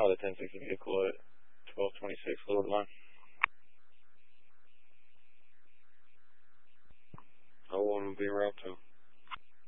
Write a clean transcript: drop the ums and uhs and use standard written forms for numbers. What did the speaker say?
the 1060 vehicle at 1226 Little Line. 01 will be route 2.